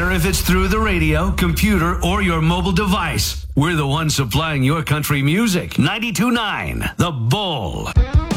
matter if it's through the radio, computer, or your mobile device. We're the ones supplying your country music. 92.9 The Bull.